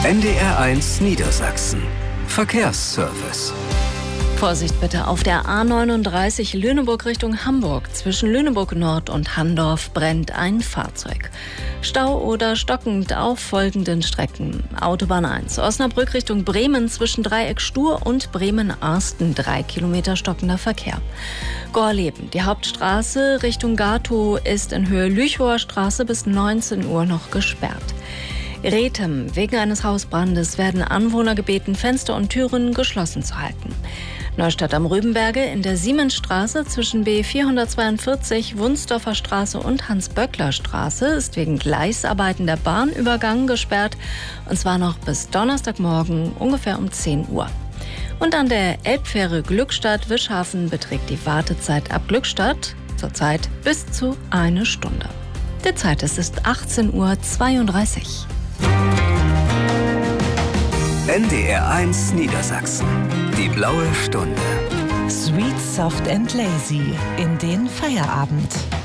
NDR1 Niedersachsen. Verkehrsservice. Vorsicht bitte, auf der A39 Lüneburg Richtung Hamburg. Zwischen Lüneburg Nord und Handorf brennt ein Fahrzeug. Stau oder stockend auf folgenden Strecken. Autobahn 1, Osnabrück Richtung Bremen zwischen Dreieck Stur und Bremen-Arsten. 3 Kilometer stockender Verkehr. Gorleben, die Hauptstraße Richtung Gatow ist in Höhe Lüchower Straße bis 19 Uhr noch gesperrt. Rethem, wegen eines Hausbrandes werden Anwohner gebeten, Fenster und Türen geschlossen zu halten. Neustadt am Rübenberge in der Siemensstraße zwischen B442, Wunsdorfer Straße und Hans-Böckler-Straße ist wegen Gleisarbeiten der Bahnübergang gesperrt, und zwar noch bis Donnerstagmorgen ungefähr um 10 Uhr. Und an der Elbfähre Glückstadt-Wischhafen beträgt die Wartezeit ab Glückstadt zurzeit bis zu 1 Stunde. Die Zeit ist 18:32 Uhr. NDR1 Niedersachsen. Die blaue Stunde. Sweet, soft and lazy in den Feierabend.